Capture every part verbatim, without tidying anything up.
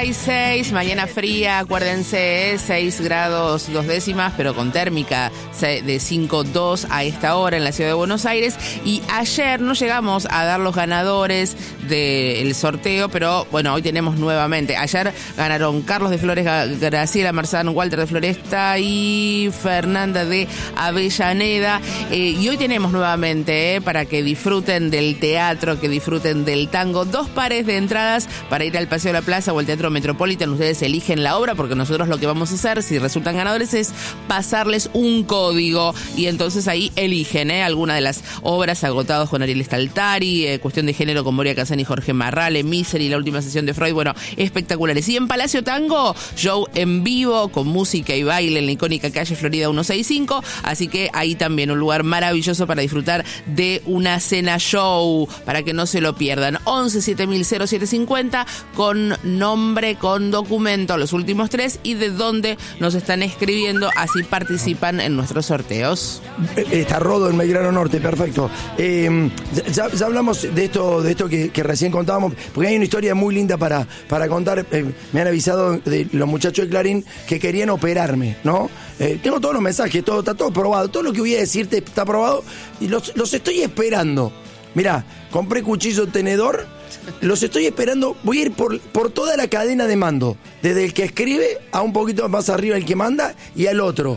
y seis, mañana fría, acuérdense, seis grados dos décimas, pero con térmica de cinco punto dos a esta hora en la ciudad de Buenos Aires. Y ayer no llegamos a dar los ganadores del sorteo, pero bueno, hoy tenemos nuevamente. Ayer ganaron Carlos de Flores, Graciela Marzán, Walter de Floresta y Fernanda de Avellaneda. Eh, y hoy tenemos nuevamente, eh, para que disfruten del teatro, que disfruten del tango, dos pares de entradas para ir al Paseo de la Plaza o al Teatro Metropolitan. Ustedes eligen la obra, porque nosotros lo que vamos a hacer, si resultan ganadores, es pasarles un código y entonces ahí eligen eh, alguna de las obras. Agotados con Ariel Staltari, eh, Cuestión de Género con Moria Kazan y Jorge Marrale, Misery, La Última Sesión de Freud, bueno, espectaculares. Y en Palacio Tango, show en vivo con música y baile en la icónica calle Florida ciento sesenta y cinco, así que ahí también un lugar maravilloso para disfrutar de una cena show, para que no se lo pierdan. once siete mil cero siete cincuenta con nombre, con documento, los últimos tres y de dónde nos están escribiendo, así participan en nuestros sorteos. Está Rodo en Belgrano Norte, perfecto. Eh, ya, ya hablamos de esto, de esto que, que recién contábamos, porque hay una historia muy linda para, para contar. Eh, me han avisado de los muchachos de Clarín que querían operarme, ¿no? Eh, tengo todos los mensajes, todo, está todo probado, todo lo que voy a decirte está probado y los, los estoy esperando. Mirá, compré cuchillo, tenedor, los estoy esperando. Voy a ir por, por toda la cadena de mando, desde el que escribe a un poquito más arriba el que manda y al otro.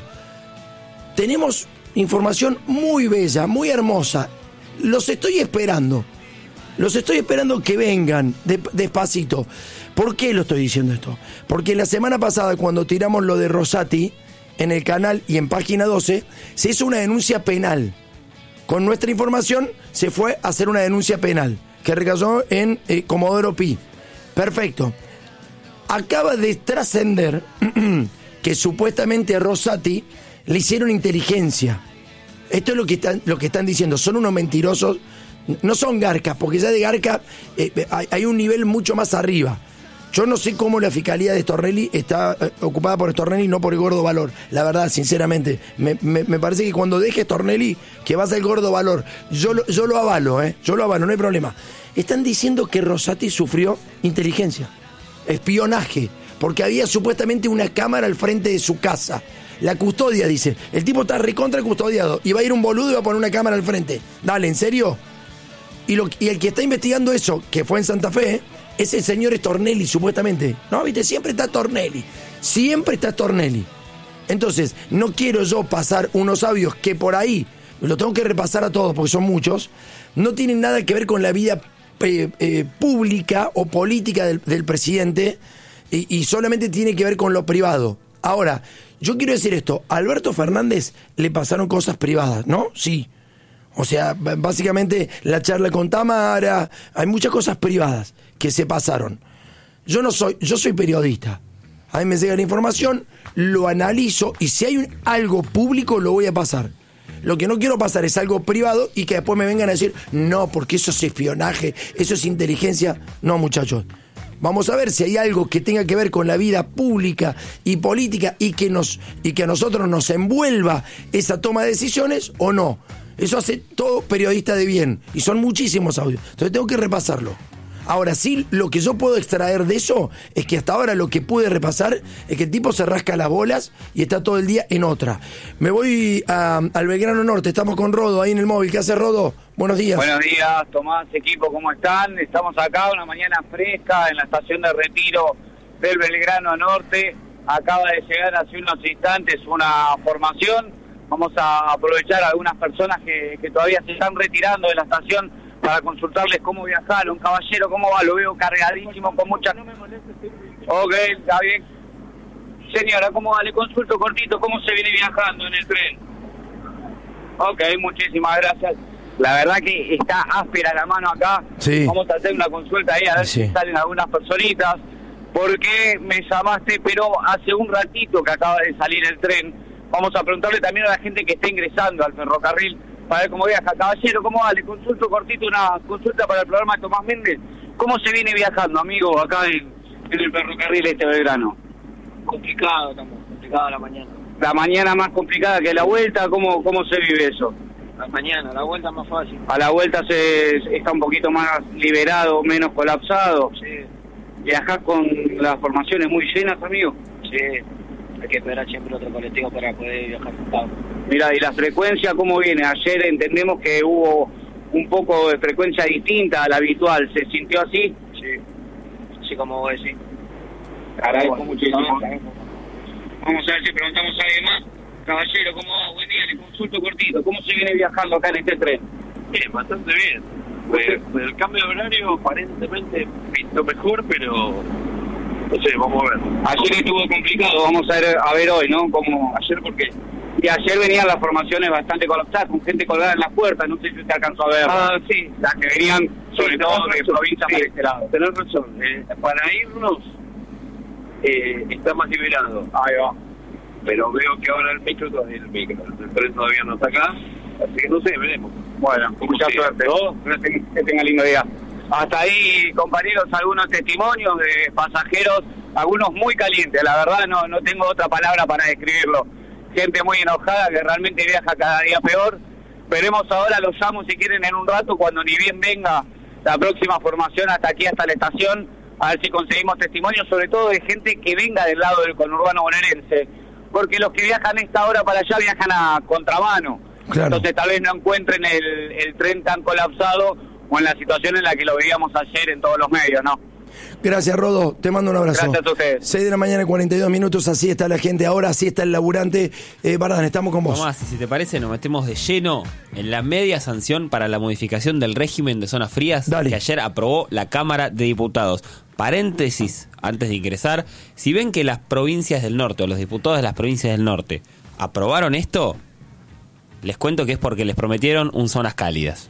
Tenemos información muy bella, muy hermosa. Los estoy esperando. Los estoy esperando que vengan de, despacito. ¿Por qué lo estoy diciendo esto? Porque la semana pasada, cuando tiramos lo de Rosati en el canal y en Página doce, se hizo una denuncia penal. Con nuestra información se fue a hacer una denuncia penal que recayó en eh, Comodoro Pi. Perfecto. Acaba de trascender que supuestamente a Rosati le hicieron inteligencia. Esto es lo que están, lo que están diciendo. Son unos mentirosos. No son garcas, porque ya de garca eh, hay, hay un nivel mucho más arriba. Yo no sé cómo la fiscalía de Stornelli está eh, ocupada por Stornelli y no por el Gordo Valor. La verdad, sinceramente, me, me, me parece que cuando deje Stornelli, que vas al Gordo Valor, yo lo, yo lo avalo, ¿eh? Yo lo avalo, no hay problema. Están diciendo que Rosati sufrió inteligencia, espionaje, porque había supuestamente una cámara al frente de su casa. La custodia, dice. El tipo está recontra custodiado y va a ir un boludo y va a poner una cámara al frente. Dale, ¿en serio? Y, lo, y el que está investigando eso, que fue en Santa Fe, es el señor Stornelli, supuestamente. No, viste, siempre está Stornelli. Siempre está Stornelli. Entonces, no quiero yo pasar unos audios que por ahí, lo tengo que repasar a todos porque son muchos, no tienen nada que ver con la vida eh, eh, pública o política del, del presidente y, y solamente tiene que ver con lo privado. Ahora, yo quiero decir esto, a Alberto Fernández le pasaron cosas privadas, ¿no? Sí. O sea, básicamente la charla con Tamara, hay muchas cosas privadas que se pasaron. Yo no soy, yo soy periodista. A mí me llega la información, lo analizo y si hay un, algo público lo voy a pasar. Lo que no quiero pasar es algo privado y que después me vengan a decir, no, porque eso es espionaje, eso es inteligencia. No, muchachos. Vamos a ver si hay algo que tenga que ver con la vida pública y política y que nos y que a nosotros nos envuelva esa toma de decisiones o no. Eso hace todo periodista de bien y son muchísimos audios. Entonces tengo que repasarlo. Ahora sí, lo que yo puedo extraer de eso es que hasta ahora lo que pude repasar es que el tipo se rasca las bolas y está todo el día en otra. Me voy a, al Belgrano Norte, estamos con Rodo ahí en el móvil. ¿Qué hace Rodo? Buenos días. Buenos días, Tomás, equipo, ¿cómo están? Estamos acá, una mañana fresca en la estación de retiro del Belgrano Norte. Acaba de llegar hace unos instantes una formación. Vamos a aprovechar a algunas personas que, que todavía se están retirando de la estación para consultarles cómo viajaron. Caballero, ¿cómo va? Lo veo cargadísimo con mucha... Ok, está bien. Señora, ¿cómo va? Le consulto cortito, ¿cómo se viene viajando en el tren? Ok, muchísimas gracias. La verdad que está áspera la mano acá. Sí. Vamos a hacer una consulta ahí a ver sí. si salen algunas personitas. Porque me llamaste, pero hace un ratito que acaba de salir el tren. Vamos a preguntarle también a la gente que está ingresando al ferrocarril para ver cómo viaja. Caballero, ¿cómo va? Le consulto cortito una consulta para el programa de Tomás Méndez. ¿Cómo se viene viajando, amigo, acá en, en el ferrocarril este Belgrano? Complicado, estamos complicado la mañana. La mañana más complicada que la vuelta, ¿cómo, cómo se vive eso? La mañana, la vuelta es más fácil. A la vuelta se está un poquito más liberado, menos colapsado. Sí. ¿Viajás con las formaciones muy llenas, amigo? Sí, hay que esperar siempre otro colectivo para poder viajar sentado. Mira, ¿y la frecuencia cómo viene? Ayer entendemos que hubo un poco de frecuencia distinta a la habitual. ¿Se sintió así? Sí, así como vos decís. Agradezco muchísimo. Vamos a ver si preguntamos a alguien más. Caballero, ¿cómo va? Buen día, le consulto cortito. ¿Cómo se viene viajando acá en este tren? Bien, bastante bien. Pues, el cambio de horario aparentemente visto mejor, pero no sé, vamos a ver. Ayer estuvo complicado, vamos a ver, a ver hoy, ¿no? Como ayer, ¿por qué? Y ayer venían las formaciones bastante colapsadas, con gente colgada en las puertas, no sé si usted alcanzó a ver. Ah, sí. Las que venían, sobre Sí, todo tenés de razón, provincias sí, para este lado. Tenés razón. Eh, para irnos eh, está más liberado. Ahí va. Pero veo que ahora el micro todavía el micro. El tren todavía no está acá. Así que no sé, veremos. Bueno, Como mucha sea, suerte. ¿no? Que tenga- que tenga lindo día. Hasta ahí, compañeros, algunos testimonios de pasajeros, algunos muy calientes, la verdad no, no tengo otra palabra para describirlo. Gente muy enojada que realmente viaja cada día peor. Veremos ahora, los llamo si quieren en un rato, cuando ni bien venga la próxima formación hasta aquí, hasta la estación, a ver si conseguimos testimonios, sobre todo de gente que venga del lado del conurbano bonaerense, porque los que viajan esta hora para allá viajan a contramano. Claro. Entonces tal vez no encuentren el, el tren tan colapsado o en la situación en la que lo veíamos ayer en todos los medios, ¿no? Gracias, Rodo. Te mando un abrazo. Gracias a ustedes. seis de la mañana, cuarenta y dos minutos. Así está la gente ahora, así está el laburante. Eh, Bardan, estamos con vos. Tomás, y si te parece, nos metemos de lleno en la media sanción para la modificación del régimen de zonas frías Dale. que ayer aprobó la Cámara de Diputados. Paréntesis, antes de ingresar, si ven que las provincias del norte o los diputados de las provincias del norte aprobaron esto, les cuento que es porque les prometieron un zonas cálidas.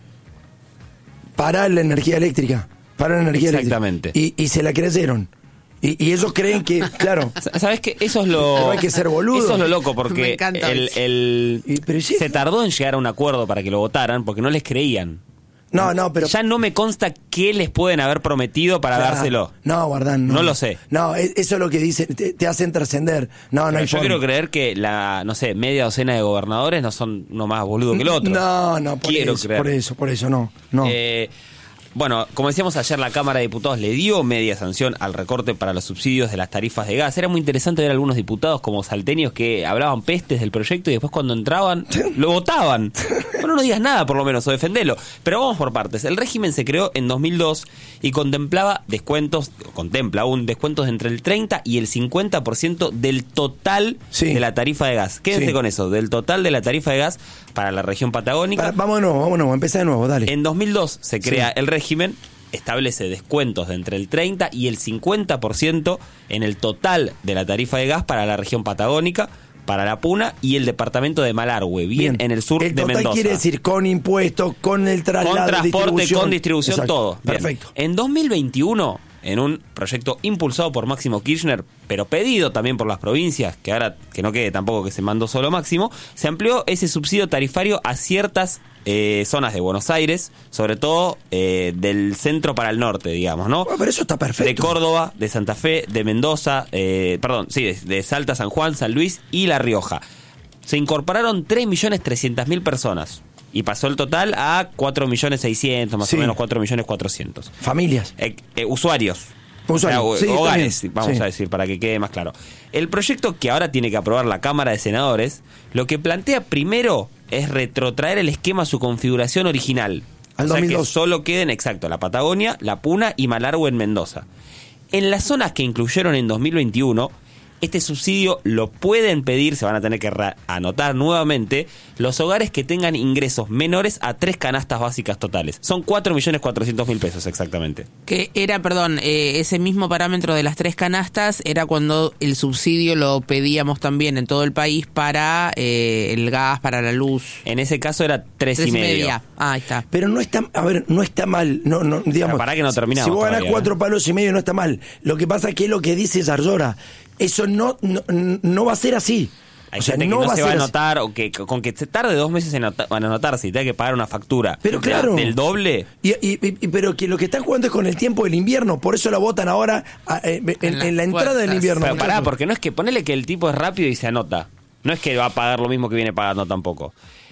Para la energía eléctrica. Para la energía Exactamente. eléctrica. Y, y se la creyeron. Y, y ellos creen que, claro. ¿Sabes qué? Eso es lo... No hay que ser boludo. Eso es lo loco, Me porque encanta el, eso. el- Y- pero sí- se tardó en llegar a un acuerdo para que lo votaran porque no les creían. No, no, pero. Ya no me consta qué les pueden haber prometido para Claro. dárselo. No, Guardán, no. No lo sé. No, e- eso es lo que dicen, te, te hacen trascender. No, no Pero hay yo forma. quiero creer que la, no sé, media docena de gobernadores no son uno más boludo que el otro. No, no, por Quiero eso, creer. por eso, por eso, no. no. Eh, bueno, como decíamos ayer, la Cámara de Diputados le dio media sanción al recorte para los subsidios de las tarifas de gas. Era muy interesante ver algunos diputados como salteños que hablaban pestes del proyecto y después cuando entraban lo votaban. Bueno, no digas nada por lo menos o defendelo. Pero vamos por partes. El régimen se creó en dos mil dos y contemplaba descuentos, contempla aún descuentos de entre el treinta y el cincuenta por ciento del total Sí. de la tarifa de gas. Quédense Sí. con eso, del total de la tarifa de gas para la región patagónica. Para- vamos de nuevo, vamos de nuevo, empezá de nuevo, dale. En dos mil dos se crea Sí. el régimen, establece descuentos de entre el treinta y el cincuenta por ciento en el total de la tarifa de gas para la región patagónica, para la Puna y el departamento de Malargüe, bien, en el sur el de total Mendoza. quiere decir con impuestos, con el traslado, Con transporte, distribución. con distribución, Exacto. todo. Bien. Perfecto. En dos mil veintiuno, en un proyecto impulsado por Máximo Kirchner, pero pedido también por las provincias, que ahora que no quede tampoco que se mandó solo Máximo, se amplió ese subsidio tarifario a ciertas eh, zonas de Buenos Aires, sobre todo eh, del centro para el norte, digamos, ¿no? Bueno, pero eso está perfecto. De Córdoba, de Santa Fe, de Mendoza, eh, perdón, sí, de, de Salta, San Juan, San Luis y La Rioja. Se incorporaron tres millones trescientas mil personas y pasó el total a cuatro millones seiscientos, más Sí. o menos cuatro millones cuatrocientos. Familias. Eh, eh, usuarios. Usuarios, O sea, sí, hogares, también, vamos sí. a decir, para que quede más claro. El proyecto que ahora tiene que aprobar la Cámara de Senadores, lo que plantea primero es retrotraer el esquema a su configuración original. Al o sea dos mil dos. que solo queden, exacto, la Patagonia, la Puna y Malargüe en Mendoza. En las zonas que incluyeron en dos mil veintiuno, este subsidio lo pueden pedir, se van a tener que ra- anotar nuevamente, los hogares que tengan ingresos menores a tres canastas básicas totales. Son cuatro millones cuatrocientos mil pesos exactamente. Que era, perdón, eh, ese mismo parámetro de las tres canastas era cuando el subsidio lo pedíamos también en todo el país para eh, el gas, para la luz. En ese caso era tres, Tres y medio. Ah, ahí está. Pero no está, a ver, no está mal, no, no, digamos. Pero pará que no terminamos Si vos ganás todavía, cuatro ¿eh? palos y medio no está mal. Lo que pasa es que es lo que dice Zarzora. Eso no, no, no va a ser así. Hay o sea, gente no que no va se a va a ser así. anotar o que con que se tarde dos meses en anota- en anotarse y tenga que pagar una factura Pero de- claro. del doble. Y, y- y- pero que lo que están jugando es con el tiempo del invierno, por eso la votan ahora a- eh, en, En las en la entrada del puertas. invierno. Pero pará, muchachos. porque no es que ponele que el tipo es rápido y se anota. No es que va a pagar lo mismo que viene pagando tampoco.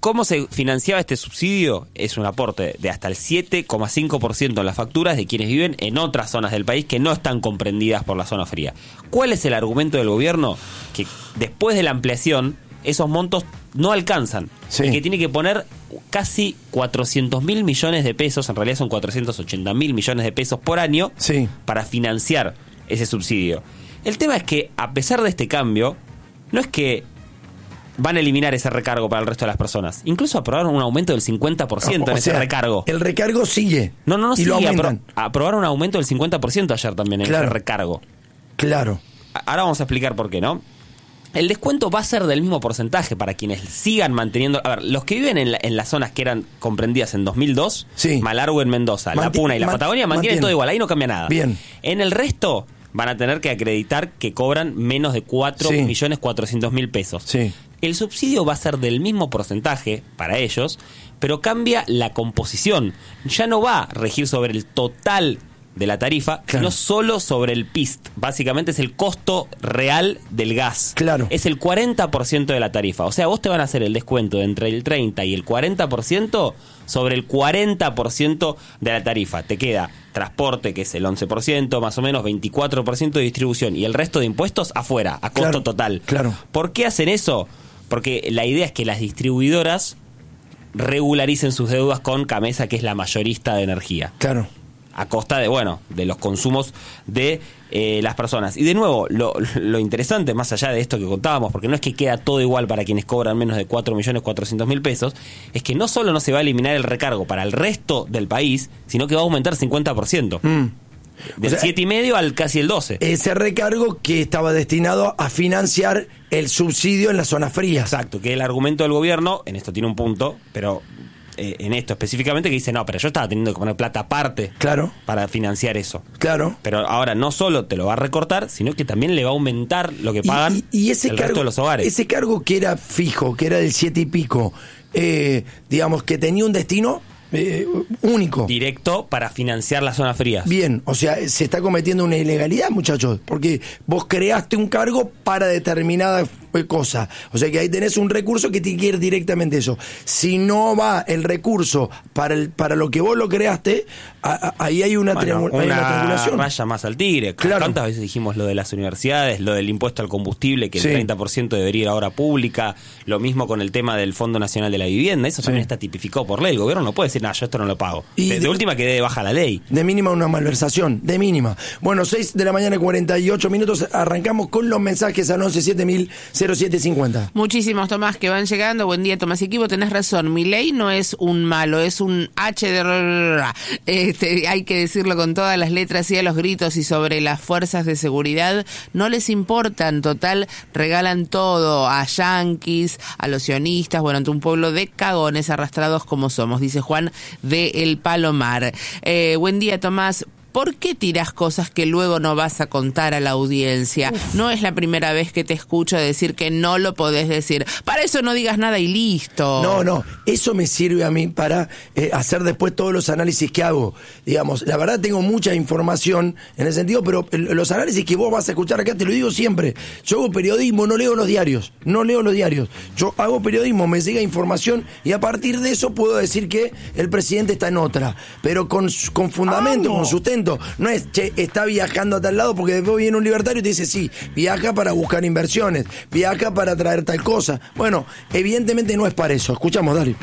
¿Cómo se financiaba este subsidio? Es un aporte de hasta el siete coma cinco por ciento en las facturas de quienes viven en otras zonas del país que no están comprendidas por la zona fría. ¿Cuál es el argumento del gobierno? Que después de la ampliación, esos montos no alcanzan. Sí. Y que tiene que poner casi cuatrocientos mil millones de pesos, en realidad son cuatrocientos ochenta mil millones de pesos por año, sí, para financiar ese subsidio. El tema es que, a pesar de este cambio, no es que van a eliminar ese recargo para el resto de las personas. Incluso aprobaron un aumento del cincuenta por ciento o en sea, ese recargo. El recargo sigue. No, no, no y sigue. lo Apro- aumentan. aprobaron un aumento del cincuenta por ciento ayer también en Claro. ese recargo. Claro. Ahora vamos a explicar por qué, ¿no? El descuento va a ser del mismo porcentaje para quienes sigan manteniendo... A ver, los que viven en, la, en las zonas que eran comprendidas en dos mil dos, sí, Malargüe en Mendoza, Manti- La Puna y la man- Patagonia, mantienen mantiene. todo igual, ahí no cambia nada. Bien. En el resto van a tener que acreditar que cobran menos de cuatro millones cuatrocientos mil pesos. Sí. El subsidio va a ser del mismo porcentaje para ellos, pero cambia la composición. Ya no va a regir sobre el total de la tarifa, claro, sino solo sobre el P I S T. Básicamente es el costo real del gas. Claro. Es el cuarenta por ciento de la tarifa. O sea, vos te van a hacer el descuento de entre el treinta y el cuarenta por ciento sobre el cuarenta por ciento de la tarifa. Te queda transporte, que es el once por ciento, más o menos veinticuatro por ciento de distribución, y el resto de impuestos afuera, a costo Claro, total. Claro. ¿Por qué hacen eso? Porque la idea es que las distribuidoras regularicen sus deudas con Camesa, que es la mayorista de energía. Claro. A costa de, bueno, de los consumos de eh, las personas. Y de nuevo, lo, lo interesante, más allá de esto que contábamos, porque no es que queda todo igual para quienes cobran menos de cuatro millones cuatrocientos mil pesos, es que no solo no se va a eliminar el recargo para el resto del país, sino que va a aumentar cincuenta por ciento. Mm. Del O sea, siete y medio al casi el doce. Ese recargo que estaba destinado a financiar el subsidio en las zonas frías. Exacto, que el argumento del gobierno, en esto tiene un punto, pero eh, en esto específicamente, que dice, no, pero yo estaba teniendo que poner plata aparte, claro, para financiar eso. Claro. Pero ahora no solo te lo va a recortar, sino que también le va a aumentar lo que pagan y, y, y ese el cargo, resto de los hogares. Ese cargo que era fijo, que era del siete y pico, eh, digamos que tenía un destino eh, único. Directo para financiar las zonas frías. Bien, o sea, se está cometiendo una ilegalidad, muchachos, porque vos creaste un cargo para determinada cosa. O sea que ahí tenés un recurso que tiene que ir directamente eso. Si no va el recurso para el, para lo que vos lo creaste, a, a, ahí hay una, Bueno, triangul- hay una una triangulación. raya más al tigre. Claro. ¿Cuántas veces dijimos lo de las universidades, lo del impuesto al combustible, que Sí. el treinta por ciento debería ir ahora pública? Lo mismo con el tema del Fondo Nacional de la Vivienda. Eso Sí. también está tipificado por ley. El gobierno no puede decir, nada, yo esto no lo pago. Y de, de de- última que dé de baja la ley. De mínima una malversación, de mínima. Bueno, seis de la mañana, cuarenta y ocho minutos. Arrancamos con los mensajes al once siete mil cero siete cincuenta. Muchísimos, Tomás, que van llegando. Buen día, Tomás Equipo. Tenés razón. Milei no es un malo, es un H de... Este, hay que decirlo con todas las letras y a los gritos. Y sobre las fuerzas de seguridad, no les importan. Total, regalan todo a yanquis, a los sionistas, bueno, ante un pueblo de cagones arrastrados como somos, dice Juan de El Palomar. Eh, buen día, Tomás. ¿Por qué tirás cosas que luego no vas a contar a la audiencia? Uf. No es la primera vez que te escucho decir que no lo podés decir. Para eso no digas nada y listo. No, no, eso me sirve a mí para eh, hacer después todos los análisis que hago. Digamos, la verdad tengo mucha información en ese sentido, pero los análisis que vos vas a escuchar acá, te lo digo siempre. Yo hago periodismo, no leo los diarios, no leo los diarios. Yo hago periodismo, me llega información y a partir de eso puedo decir que el presidente está en otra, pero con, con fundamento, con sustento. No es, che, está viajando a tal lado, porque después viene un libertario y te dice, sí, viaja para buscar inversiones, viaja para traer tal cosa. Bueno, evidentemente no es para eso. Escuchamos, Dari.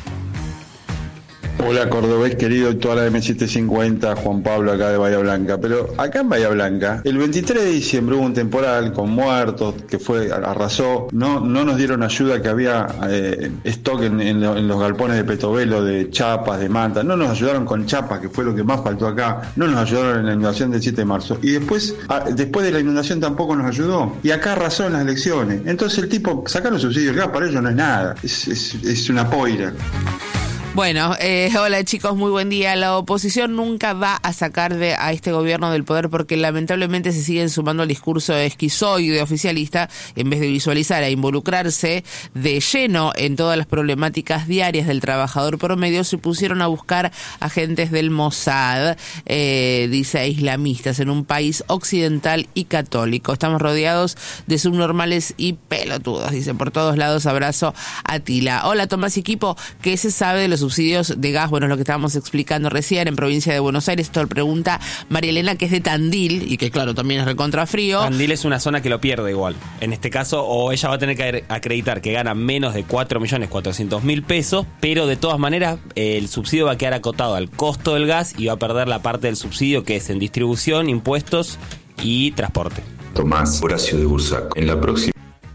Hola Cordobés querido y toda la eme setecientos cincuenta, Juan Pablo acá de Bahía Blanca. Pero acá en Bahía Blanca, el veintitrés de diciembre hubo un temporal con muertos que fue arrasó. No no nos dieron ayuda, que había eh, stock en, en, en los galpones de Petovelo, de chapas, de mantas. No nos ayudaron con chapas, que fue lo que más faltó acá. No nos ayudaron en la inundación del siete de marzo. Y después, a, después de la inundación tampoco nos ayudó. Y acá arrasó en las elecciones. Entonces el tipo, sacar los subsidios del gas para ellos no es nada. Es, es, es una poira. Bueno, eh, hola chicos, muy buen día. La oposición nunca va a sacar de, a este gobierno del poder porque lamentablemente se siguen sumando al discurso esquizoide oficialista en vez de visualizar e involucrarse de lleno en todas las problemáticas diarias del trabajador promedio. Se pusieron a buscar agentes del Mossad, eh, dice islamistas, en un país occidental y católico. Estamos rodeados de subnormales y pelotudos, dice por todos lados. Abrazo a Tila. Hola Tomás y equipo, ¿qué se sabe de los subsidios de gas? Bueno, es lo que estábamos explicando recién en provincia de Buenos Aires. Esto lo pregunta María Elena, que es de Tandil y que claro, también es recontra frío. Tandil es una zona que lo pierde igual. En este caso, o ella va a tener que acreditar que gana menos de cuatro millones cuatrocientos mil pesos, pero de todas maneras el subsidio va a quedar acotado al costo del gas y va a perder la parte del subsidio que es en distribución, impuestos y transporte. Tomás Horacio de Bursaco. En la próxima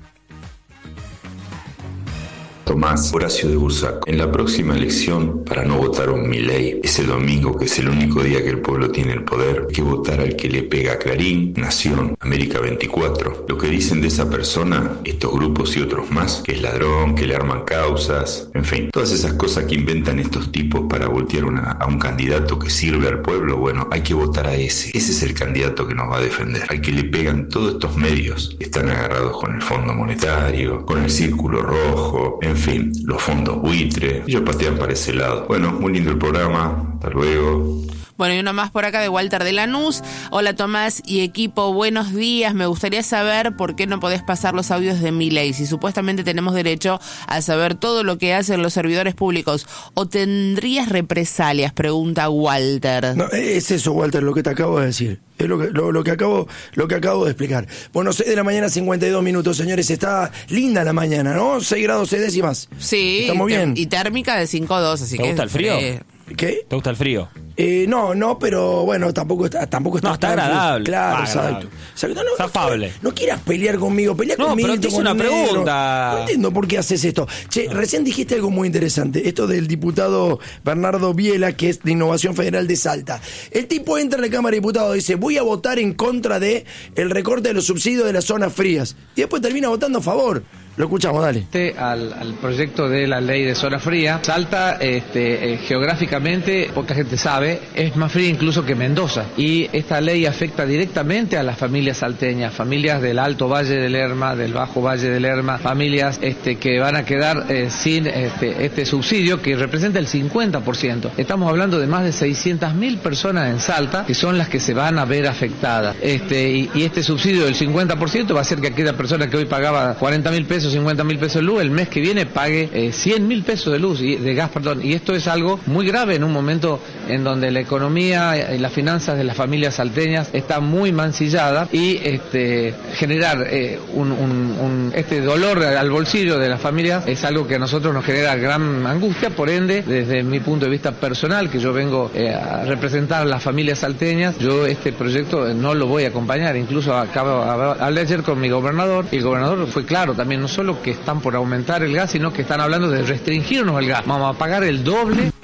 Tomás Horacio de Bursaco. En la próxima elección, para no votar un Milei, ese domingo que es el único día que el pueblo tiene el poder, hay que votar al que le pega a Clarín, Nación, América veinticuatro. Lo que dicen de esa persona, estos grupos y otros más, que es ladrón, que le arman causas, en fin, todas esas cosas que inventan estos tipos para voltear una, a un candidato que sirve al pueblo, bueno, hay que votar a ese. Ese es el candidato que nos va a defender. Al que le pegan todos estos medios que están agarrados con el Fondo Monetario, con el Círculo Rojo, en fin. En fin, los fondos buitre, ellos patean para ese lado. Bueno, muy lindo el programa, hasta luego. Bueno, y uno más por acá de Walter de Lanús. Hola Tomás y equipo, buenos días. Me gustaría saber por qué no podés pasar los audios de Milei, si supuestamente tenemos derecho a saber todo lo que hacen los servidores públicos. ¿O tendrías represalias? Pregunta Walter. No, es eso, Walter, lo que te acabo de decir. Es lo que, lo, lo que acabo, lo que acabo de explicar. Bueno, seis de la mañana, cincuenta y dos minutos, señores. Está linda la mañana, ¿no? seis grados, seis décimas. Sí. Estamos bien. Y térmica de cinco dos, así que... ¿Te gusta el frío? Eh, ¿Qué? ¿Te gusta el frío? Eh, no, no, pero bueno, tampoco está, tampoco está, no, está agradable. Claro, ah, exacto. exacto. No, no, está afable. No, no quieras pelear conmigo, pelea no, conmigo. No, pero te hice una pregunta. No entiendo por qué haces esto. Che, no. Recién dijiste algo muy interesante. Esto del diputado Bernardo Biela, que es de Innovación Federal de Salta. El tipo entra en la Cámara de Diputados y dice, voy a votar en contra de el recorte de los subsidios de las zonas frías. Y después termina votando a favor. Lo escuchamos, dale. Al, al proyecto de la ley de zona fría, Salta este, eh, geográficamente, poca gente sabe, es más fría incluso que Mendoza. Y esta ley afecta directamente a las familias salteñas, familias del Alto Valle del Lerma, del Bajo Valle del Lerma, familias este, que van a quedar eh, sin este, este subsidio que representa el cincuenta por ciento. Estamos hablando de más de seiscientas mil personas en Salta que son las que se van a ver afectadas. Este, y, y este subsidio del cincuenta por ciento va a hacer que aquella persona que hoy pagaba cuarenta mil pesos, cincuenta mil pesos de luz, el mes que viene pague eh, cien mil pesos de luz, y, de gas, perdón. Y esto es algo muy grave en un momento en donde la economía y las finanzas de las familias salteñas está muy mancillada, y este generar eh, un, un, un, este dolor al bolsillo de las familias es algo que a nosotros nos genera gran angustia. Por ende, desde mi punto de vista personal, que yo vengo eh, a representar a las familias salteñas, yo este proyecto no lo voy a acompañar. Incluso acabo, hablé ayer con mi gobernador, y el gobernador fue claro también, no solo que están por aumentar el gas, sino que están hablando de restringirnos el gas. Vamos a pagar el doble.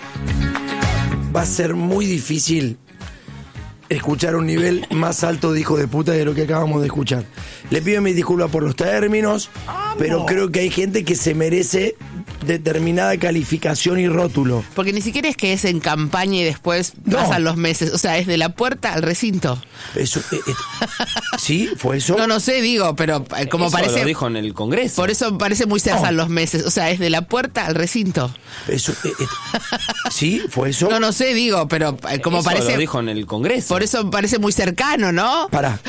Va a ser muy difícil escuchar un nivel más alto de hijo de puta de lo que acabamos de escuchar. Le pido mis disculpas por los términos, ¡Vamos! Pero creo que hay gente que se merece determinada calificación y rótulo. Porque ni siquiera es que es en campaña y después no. pasan los meses. O sea, es de la puerta al recinto. Eso, eh, eh, ¿sí? ¿Fue eso? No, no sé, digo, pero eh, como eso parece... lo dijo en el Congreso. Por eso parece muy cerca no. los meses. O sea, es de la puerta al recinto. Eso, eh, eh, ¿sí? ¿Fue eso? No, no sé, digo, pero eh, como eso parece... lo dijo en el Congreso. Por eso parece muy cercano, ¿no? Pará.